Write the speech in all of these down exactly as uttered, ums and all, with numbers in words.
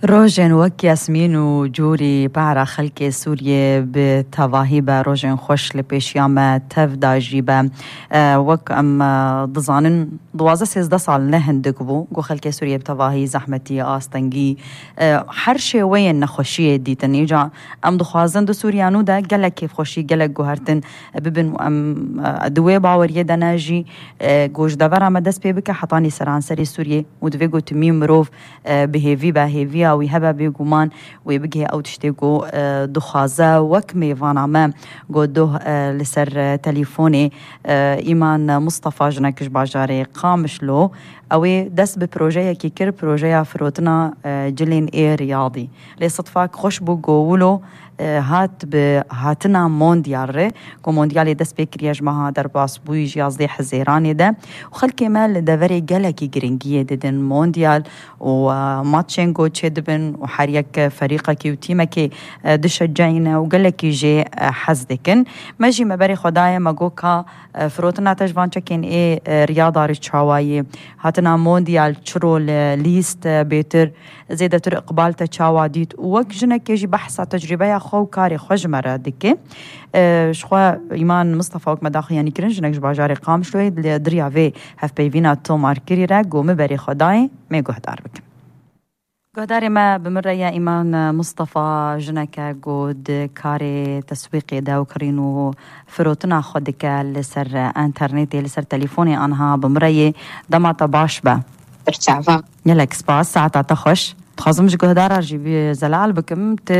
روژن وک یاسمین و جوری بعرا خلک سوریه به تواهی به روژن خوش لپیشیام تف داجی به وک ام دزانن دوازه سیزده سال نه هندک بو گو خلک سوریه به تواهی زحمتی آستنگی هر شوی نخوشی دیتن ایجا ام دخوازن دو سوریانو ده گلک کیف خوشی گلک گوهرتن ببن ام دوی باوریه دناجی گوش دور ام دست پی بکه حطانی سران سری سوریه و دوی گو تمیم مروف بهیوی بهیوی ويهبا بيقومان ويبقى أو تشتيقو دخازة وكمي فاناما قدوه لسر تليفوني إيمان مصطفى جنكش باجاري قامش له أوي دس ببروجيا كي كر بروجيا فروتنا جلين إيه رياضي لصدفاك خوش بو قولو هات بهاتنا مونديال كو مونديالي دس بكري جماعة درباس بوي جيازدي حزيراني ده وخلكي مال دفري جلكي جرينجية ددن مونديال وماتشينجو تشدبن وحريك فريقك وتيمك دشجعينا وقالك يجي حزدكن ماجي مباري خدايا ماجوكا فروتنا تجوان تشكين ايه رياضة ريتشاواي هاتنا مونديال تشرو ليست بيتر زيادة تر إقبال تشاوا ديت ووك جنك يجي بحث تجربة خو كاري خوش مرة دكي أه شخوا إيمان مصطفى وك مداخل يعني كرنج نكش باجاري قام شوي دريا في هف بيفينا تومار كيري راق ومباري خداي ميقو هدار بك قهداري ما بمرة يا إيمان مصطفى جنك قود كاري تسويقي دا وكرينو فروتنا خودك لسر انترنتي لسر تليفوني أنها بمرة دما تباش با برتعفا يلك سباس ساعتا تخش تخازمش قهدارة جيبي زلال بكم ت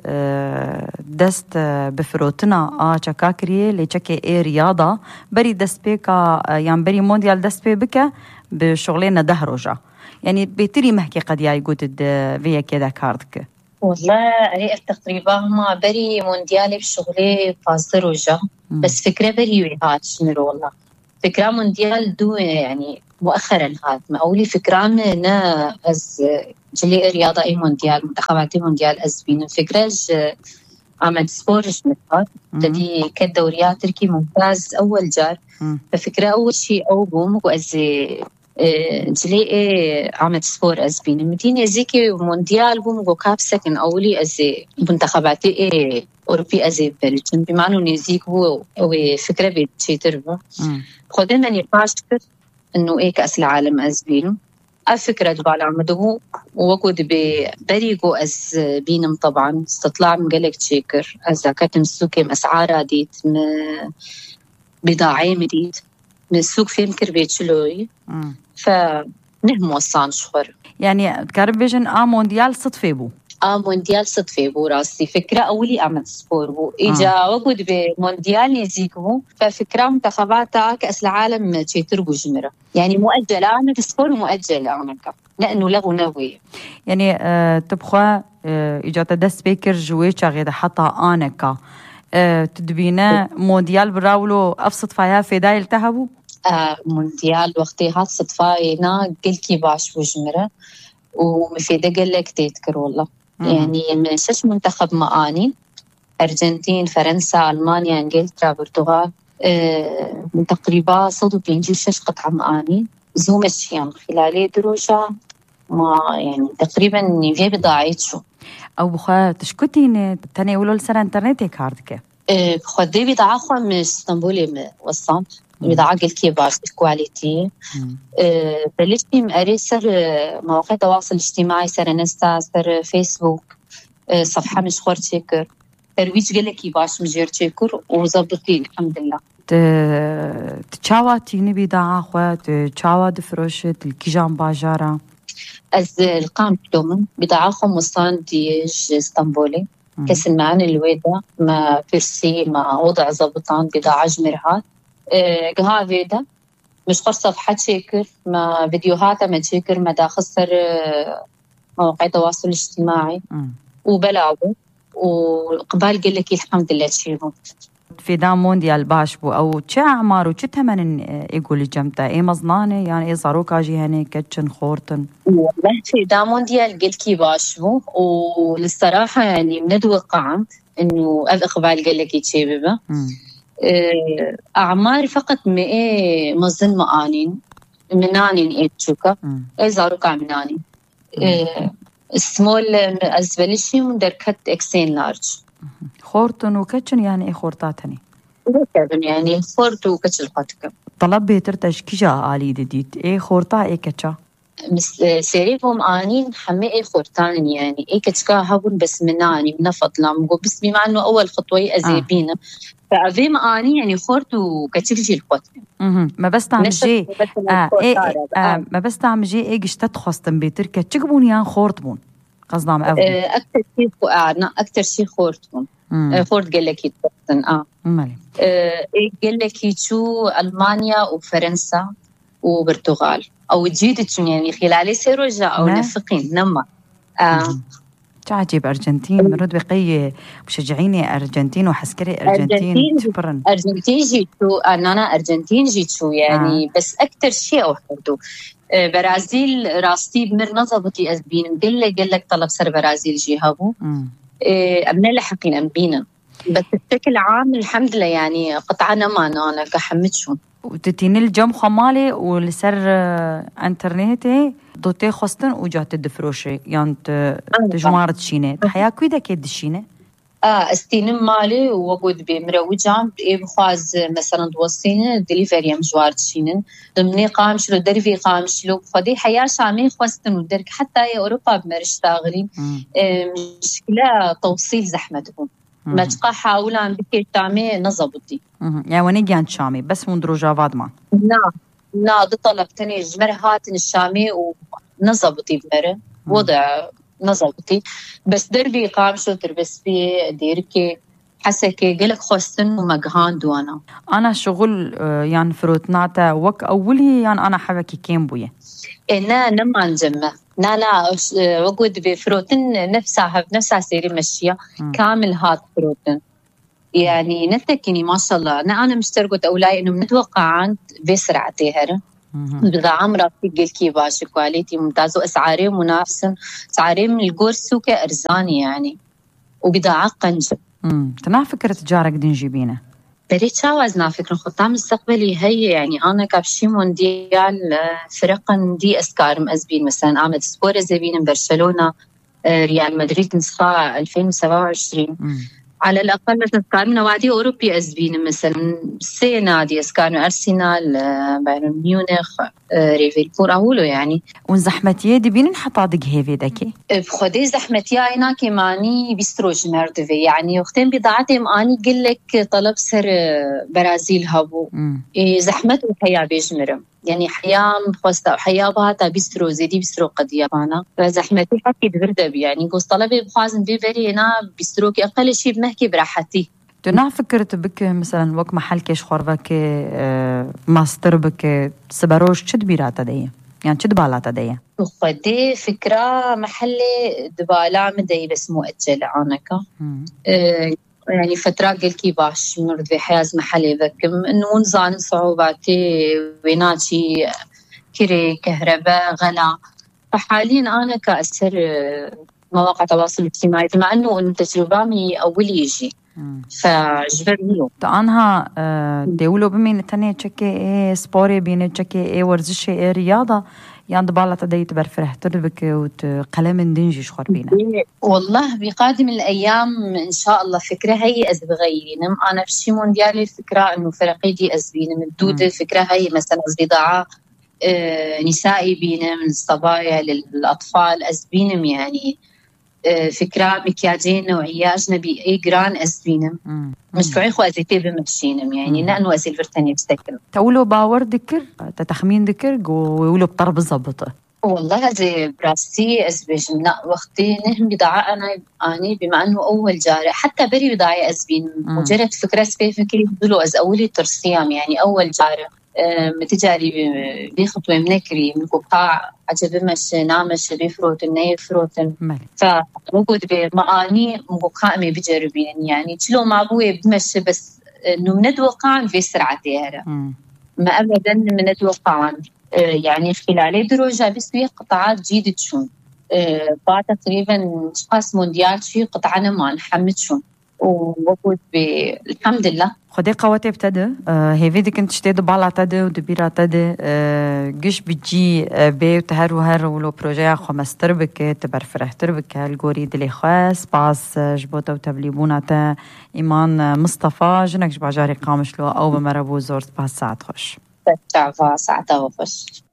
دست بفروتنا آ چكاكري لي چكي اي رياضة بري دست بيكا يعني بري مونديال دست بي بكا بشغلين دهروجا يعني بيتري محكي قد ياي قوتد فيا كده كاردك والله أريد تقريبا ما بري مونديالي بشغلي فاصروجا بس فكرة بري ويهات شنو والله فكرة مونديال دو يعني مؤخرا هات ما أولي فكرة من أز جلي رياضة أي مونديال منتخبات مونديال أزبين فكرة عمل سبورج مثال تدي كدوريات تركي ممتاز أول جار ففكرة أول شيء أو بوم وأزي جلي عمل سبور أزبين مدينة زيكي مونديال بوم وكاب سكن أولي أزي منتخبات إيه أوروبي أزي بلجن بمعنى نزيك هو وفكرة بتشيتر بو خدنا نقاش إنه إيه كأس العالم أزبينه الفكرة دبال عمده ووجود ببريقو أز بينم طبعا استطلاع مقلق تشيكر أزا كتم سوكي مسعارة ديت بضاعي مديد من السوق في مكر بيتشلوي فنهم وصان شخور يعني تكارب بيجن آ مونديال صدفي بو آه مونديال صدفي بو راسي فكرة أولي أعمل سبور بو إجا آه. وجود بمونديال يزيكو ففكرة منتخباتها كأس العالم تشيتر بو جمرة يعني مؤجلة عمل سبور ومؤجلة عمل لأنه لغو نوي يعني آه تبخوا آه إجا تدس بيكر جويتشا غيدا حتى آنكا آه تدبينا مونديال براولو أفصد فيها في داي التهبو آه مونديال وقتها صدفاينا قلكي باش بو جمرة ومفيدة قلك تذكر والله يعني من شش منتخب مآني أرجنتين فرنسا ألمانيا إنجلترا برتغال أه من تقريبا صدوا بينجي شش قطعة مآني زوم الشيان خلالي دروجة ما يعني تقريبا نيفي بضاعيت شو أو بخوا تشكتين تاني ولو لسر انترنتي كاردك أه بخوا دي بضاعة خوا من اسطنبول وصام بضاعة قلكي باش كواليتي أه بلشتي مقري سر مواقع التواصل الاجتماعي سر انستا سر فيسبوك أه صفحة مشخور تشيكر ترويج قلكي باش مجير تشيكر وزبطي الحمد لله تشاوا تيني بضاعة خوا تشاوا دفروشت الكيجان باجارة از القام دومن بضاعة خو مصان ديج اسطنبولي كسن معنا الويدا ما بيرسي ما وضع زبطان بضاعة جمرهات قها فيدا مش قر صفحة تشيكر ما فيديوهات ما تشيكر ما داخل مواقع التواصل الاجتماعي وبلعبه وقبال قال لك الحمد لله تشيبه في دام مونديال باش بو أو تشا أعمار وتشا ثمن يقول الجمتا إيه مزنانة يعني إيه صاروكا جي هني كتشن خورتن والله في دام مونديال قلت كي باش بو وللصراحة يعني منتوقع إنه الإقبال قال لك يتشيبه أعمار فقط مئة مظن مآنين منانين إيه تشوكا إيه زاروكا منانين سمول أزبلشي مدركت إكسين لارج. خورتن وكتشن يعني إيه خورتاتني؟ يعني خورت وكتشل قاتك. طلب بيترتش كجا آلي ديت إيه خورتا إيه كتشا؟ مس سيريفهم آنين حمي إيه خورتان يعني إيه كتشكا هون بس مناني من فضلا مقول بس بما إنه أول خطوة أزيبينا. فأذي ما آني يعني خورت وكتشل القط. اها ما بس تعمجي آه إيه آه ما بس تعمجي إيه قشتت خاصة بيتركة تجيبون يان خورتبون قصدام أفضل. أكتر شيء قاعدنا أكتر شيء خورتبون. خورت قال لك يتبطن آه. مالي. إيه قال لك يشو ألمانيا وفرنسا وبرتغال أو جيدت يعني خلال سيروجا أو نفقين نما. آه. تعجب أرجنتين مرد بقية مشجعيني أرجنتين وحسكري أرجنتين تبرن أرجنتين جيتو أنا أنا أرجنتين جيتو يعني آه. بس أكتر شيء أحبه آه برازيل راستي بمر نظبتي أزبين قل لك قل لك طلب سر برازيل جيهابو آه أبنى لحقين أمبينا بس بشكل عام الحمد لله يعني قطعنا ما أنا كحمد شو وتتيني الجم خمالي والسر انترنتي دوتي خستن وجات الدفروشي يعني تجمارت شينه حياة كويدا كيد الشينه اه استينم مالي ووجود بمروجان بخواز مثلا دوسينه ديليفري مجوارت شينن ضمني قامش لو درفي قامش لو فدي حياة شامي خستن ودرك حتى يا اوروبا بمرشتاغري مشكله توصيل زحمتهم ما تبقى حاولان بكي شامي نظبطي يعني ونيجي عند شامي بس مندروجا بعد ما نعم نعم ده طلب تاني جمر هاتن الشامي ونظبطي بمره وضع نظبطي بس دربي قام شو تربس بي ديركي حسكي قلك خستن ومقهان دوانا أنا شغل يعني فروتناتا وك أولي يعني أنا حبكي كيم بويا إنا نما نجمع نا لا وجود بفروتن نفسها بنفسها سيري مشية كامل هات فروتن يعني نتكني ما شاء الله أنا أنا مشتركت أولاي إنه متوقع عند بسرعة تهرة بضاعة مرافق قلكي باشي كواليتي ممتاز وأسعاري منافسة أسعاري من القرص وكأرزاني يعني وبضاعة قنجة تنا فكرة تجارك دين جيبينه بريد شاوزنا فكرة خطة مستقبلي هي يعني أنا كابشي مونديال فرقا دي أسكار مأزبين مثلا عمد سبورة زبين برشلونة ريال مدريد نسخة ألفين وسبعة وعشرين على الأقل أسكار من نوادي أوروبي أزبين مثلا سي نادي أسكار أرسنال بايرن ميونخ ريفيلبور أولو يعني ونزحمتي دي بين نحطادق هيفي داكي بخدي زحمتي أنا كماني بيستروج مردفي يعني وقتين بضاعتهم أني قل لك طلب سر برازيل هابو إيه زحمته الحياة بيجمرم يعني حياة مخوستا وحياة بهاتا بيسترو زيدي بيسترو قد يابانا فزحمتي حكي دغردب يعني قوس طلبي بخازن بيبري هنا بيستروكي أقل شيء بمحكي براحتي تنا فكرت بك مثلا وك محل كيش خوربك آه ماستر بك سبروش شد بيراتا دي يعني شد بالاتا دي وخدي فكرة محلي دبالا مدي بس مؤجل عنك آه يعني فترة قلكي باش مرد في حياز محلي ذكم إنه ونزان صعوباتي ويناتي كري كهرباء غلا فحاليا أنا كأسر مواقع التواصل الاجتماعي مع إنه إنه تجربامي أول يجي فجبرني تعنها دولو بمين تانية تشكي إيه سبوري بين تشكي إيه ورزشي إيه رياضة يعني دبالة تدي تبرفرح تربك وتقلم دنجي شخور بينا والله بقادم الأيام إن شاء الله فكرة هي أزبغيرين أنا في شي مونديالي الفكرة إنه فرقي دي أزبين من دودة فكرة هي مثلا بضاعة آه نسائي بينا من الصبايا للأطفال أزبينم يعني آه فكرة مكياجين نوعية أجنبي أي جران أزبينم مشروعي خو أزيتي بمشينم يعني نأنو أزيل فرتاني بستكر تقولوا باور ذكر تتخمين ذكر ويقولوا بطرب الزبطة والله زي براستي أزبيجنا وقتي نهم بضاعة أنا أني بما أنه أول جارة حتى بري بضاعة أزبين مجرد فكرة سبي فكري بدلو أز أولي ترسيام يعني أول جارة متجاري بخطوة منكري من قطاع عجب مش نامش بيفروت النيف فروتن فموجود بمعاني مقامي بجربين يعني تلو مع أبوي بمشي بس إنه منتوقعن في سرعة تيارة ما أبدا منتوقعن يعني خلال دروجة بسوي قطاعات جيدة شون بعد تقريبا شخص مونديال شي قطعنا ما نحمد شون ووجود الحمد لله. خدي قواتي ابتدى آه هي فيدي كنت شتيد بالا تدي ودبيرا تدي آه جيش بتجي آه بي وتهر وهر ولو بروجي خو مستربك تبر فرح تربك الجوري دلي خاص باس جبوتا وتبليبونا تا إيمان مصطفى جنك جباجاري قامش له أو بمربو زورت باس ساعة خوش بتعفى ساعة وخش.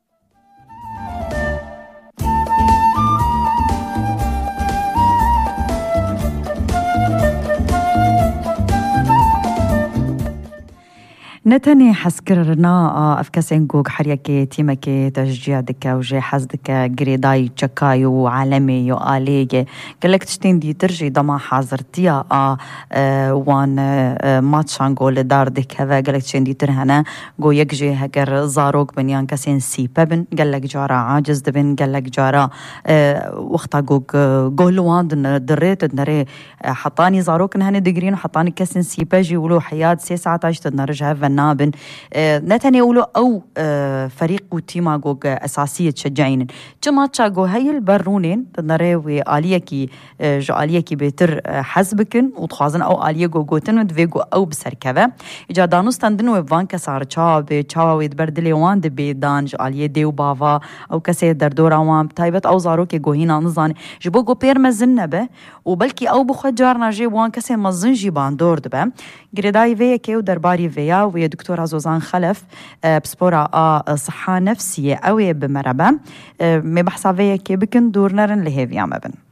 نتني حسكرنا أفكاسين جوج حريكي تيمكي تشجيع دكا وجي حزدكا جريداي تشكايو عالمي يو آليجي قالك تشتين دي ترجي دما حاضرتيا آه وان آه ماتشان جول دار دكا قالك تشتين دي ترهنا جو يكجي هكر زاروك بنيان كاسين سيبا بن قالك جارا عاجز دبن قالك جارا آه وقتا جوج جولوان دريت دنري حطاني زاروك نهني دقرين وحطاني كاسين سيبا جي ولو حياة سي ساعة عشت نرجع نابن نتني يقولوا أو فريق وتيما جوج أساسية تشجعين جماعة تشاجو هاي البرونين تنرى آلية كي جو آلية كي بيتر حسبكن وتخازن أو آلية جو جوتن ودفيجو أو بسركبة إجا دانوس تندن وفان كسار تشاب تشاوا ويدبردلي وان دبي دان جو آلية ديو بافا أو كسي دردورا وان تايبت أو زارو كي جوهينا نزاني جبو جو بير مزن به وبلكي أو بخجارنا جي وان كسي مزن جيبان دور دبه جريداي فيا كي ودرباري فيا ويا دكتورة زوزان خلف بسبورة صحة نفسية قوية بمربى مبحثة فيا كي بكن دور نرن لهيفيا مبن